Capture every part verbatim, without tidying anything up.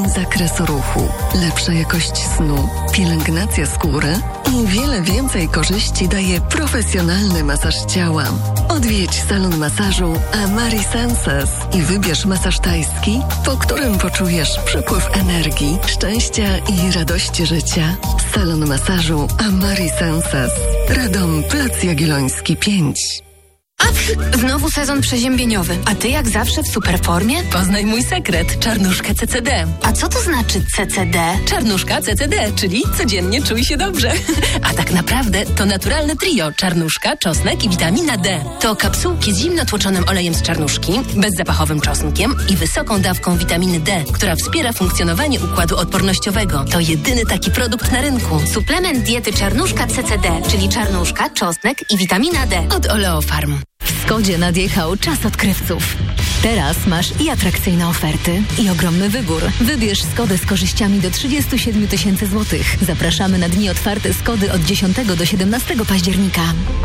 zakres ruchu, lepsza jakość snu, pielęgnacja skóry i wiele więcej korzyści daje profesjonalny masaż ciała. Odwiedź salon masażu Amari Senses i wybierz masaż tajski, po którym poczujesz przepływ energii, szczęścia i radości życia. Salon masażu Amari Senses. Radom, Plac Jagielloński pięć. Apsz, znowu sezon przeziębieniowy, a ty jak zawsze w super formie? Poznaj mój sekret, czarnuszkę C C D. A co to znaczy C C D? Czarnuszka C C D, czyli codziennie czuj się dobrze. A tak naprawdę to naturalne trio, czarnuszka, czosnek i witamina D. To kapsułki z zimno tłoczonym olejem z czarnuszki, bezzapachowym czosnkiem i wysoką dawką witaminy D, która wspiera funkcjonowanie układu odpornościowego. To jedyny taki produkt na rynku. Suplement diety czarnuszka C C D, czyli czarnuszka, czosnek i witamina D. Od Oleofarm. W Skodzie nadjechał czas odkrywców. Teraz masz i atrakcyjne oferty, i ogromny wybór. Wybierz Skodę z korzyściami do trzydzieści siedem tysięcy złotych. Zapraszamy na dni otwarte Skody od dziesiątego do siedemnastego października.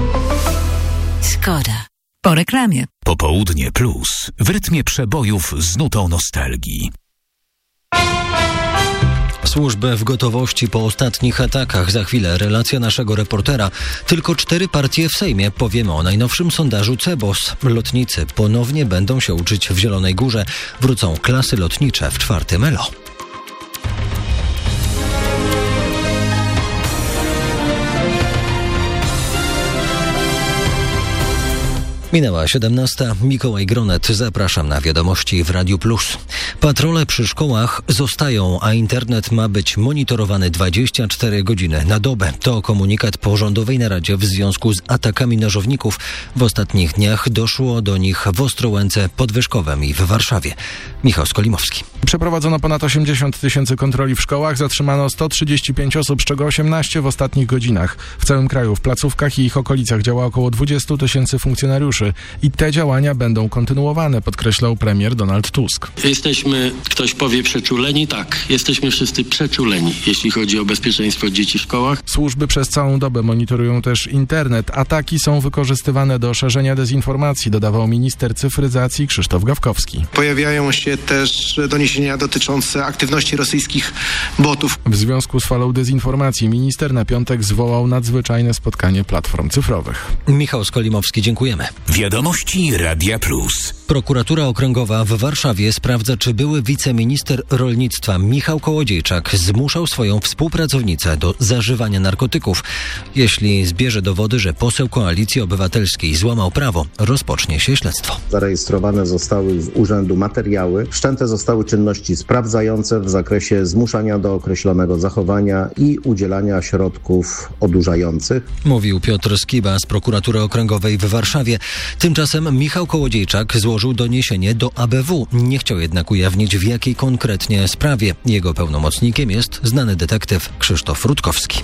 Skoda. Po reklamie. Popołudnie Plus. W rytmie przebojów z nutą nostalgii. Służby w gotowości po ostatnich atakach. Za chwilę relacja naszego reportera. Tylko cztery partie w Sejmie. Powiemy o najnowszym sondażu Cebos. Lotnicy ponownie będą się uczyć w Zielonej Górze. Wrócą klasy lotnicze w czwartym ELO. Minęła siedemnasta. Mikołaj Gronet. Zapraszam na wiadomości w Radiu Plus. Patrole przy szkołach zostają, a internet ma być monitorowany dwadzieścia cztery godziny na dobę. To komunikat po rządowej naradzie w związku z atakami nożowników. W ostatnich dniach doszło do nich w Ostrołęce, Podwyżkowem i w Warszawie. Michał Skolimowski. Przeprowadzono ponad osiemdziesiąt tysięcy kontroli w szkołach, zatrzymano sto trzydzieści pięć osób, z czego osiemnaście w ostatnich godzinach. W całym kraju w placówkach i ich okolicach działa około dwadzieścia tysięcy funkcjonariuszy. I te działania będą kontynuowane, podkreślał premier Donald Tusk. Jesteśmy, ktoś powie, przeczuleni? Tak, jesteśmy wszyscy przeczuleni, jeśli chodzi o bezpieczeństwo dzieci w szkołach. Służby przez całą dobę monitorują też internet. Ataki są wykorzystywane do szerzenia dezinformacji, dodawał minister cyfryzacji Krzysztof Gawkowski. Pojawiają się też doniesienia dotyczące aktywności rosyjskich botów. W związku z falą dezinformacji minister na piątek zwołał nadzwyczajne spotkanie platform cyfrowych. Michał Skolimowski, dziękujemy. Wiadomości Radia Plus. Prokuratura Okręgowa w Warszawie sprawdza, czy były wiceminister rolnictwa Michał Kołodziejczak zmuszał swoją współpracownicę do zażywania narkotyków. Jeśli zbierze dowody, że poseł Koalicji Obywatelskiej złamał prawo, rozpocznie się śledztwo. Zarejestrowane zostały z urzędu materiały. Wszczęte zostały czynności sprawdzające w zakresie zmuszania do określonego zachowania i udzielania środków odurzających. Mówił Piotr Skiba z Prokuratury Okręgowej w Warszawie. Tymczasem Michał Kołodziejczak złożył doniesienie do A B W. Nie chciał jednak ujawnić, w jakiej konkretnie sprawie. Jego pełnomocnikiem jest znany detektyw Krzysztof Rutkowski.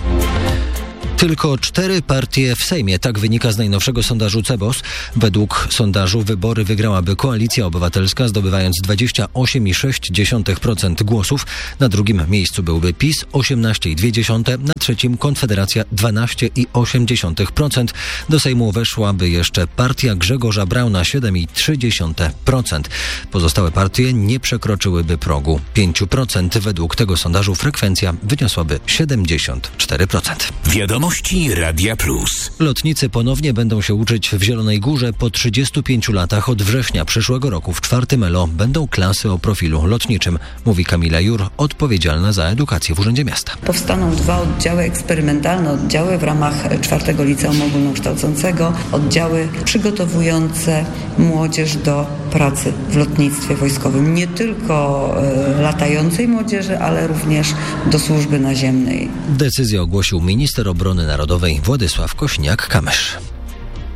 Tylko cztery partie w Sejmie, tak wynika z najnowszego sondażu Cebos. Według sondażu wybory wygrałaby Koalicja Obywatelska, zdobywając dwadzieścia osiem przecinek sześć procent głosów. Na drugim miejscu byłby PiS osiemnaście przecinek dwa procent, na trzecim Konfederacja dwanaście przecinek osiem procent. Do Sejmu weszłaby jeszcze partia Grzegorza Brauna siedem przecinek trzy procent. Pozostałe partie nie przekroczyłyby progu pięć procent. Według tego sondażu frekwencja wyniosłaby siedemdziesiąt cztery procent. Wiadomości Radia Plus. Lotnicy ponownie będą się uczyć w Zielonej Górze. Po trzydziestu pięciu latach od września przyszłego roku w czwartym ELO będą klasy o profilu lotniczym, mówi Kamila Jur, odpowiedzialna za edukację w Urzędzie Miasta. Powstaną dwa oddziały eksperymentalne, oddziały w ramach czwartego Liceum Ogólnokształcącego, oddziały przygotowujące młodzież do pracy w lotnictwie wojskowym. Nie tylko y, latającej młodzieży, ale również do służby naziemnej. Decyzję ogłosił minister obrony narodowej Władysław Kośniak-Kamysz.